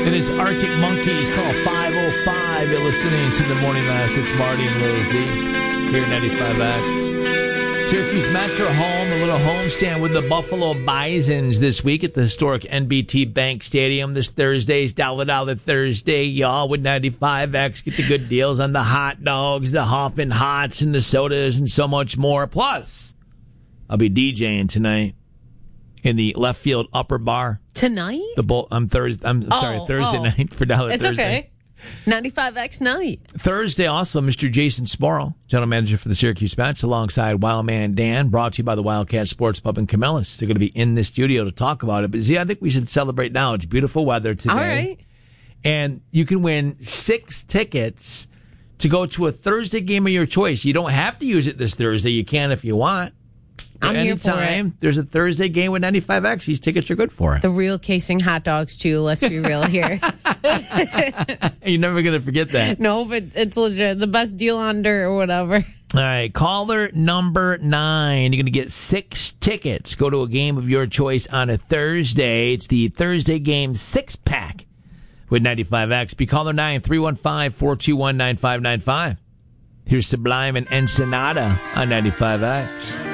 It is Arctic Monkeys. Call 505. You're listening to the Morning Mass. It's Marty and Lil Z here at 95X. Syracuse Metro home, a little homestand with the Buffalo Bisons this week at the historic NBT Bank Stadium. This Thursday's Dollar Thursday, y'all, with 95X. Get the good deals on the hot dogs, the Hoffman Hots, and the sodas, and so much more. Plus, I'll be DJing tonight in the left field upper bar. Tonight? Thursday night for Dollar It's Thursday. okay. 95X night. Thursday also, Mr. Jason Sporl, general manager for the Syracuse Mets, alongside Wildman Dan, brought to you by the Wildcat Sports Pub in Camillus. They're going to be in the studio to talk about it. But I think we should celebrate now. It's beautiful weather today. All right. And you can win 6 tickets to go to a Thursday game of your choice. You don't have to use it this Thursday. You can if you want. I'm here for it. There's a Thursday game with 95X. These tickets are good for it. The real casing hot dogs, too. Let's be real here. You're never going to forget that. No, but it's legit. The best deal on dirt or whatever. All right, caller number 9. You're going to get 6 tickets. Go to a game of your choice on a Thursday. It's the Thursday game 6-pack with 95X. Be caller 9, 315-421-9595. Here's Sublime and Ensenada on 95X.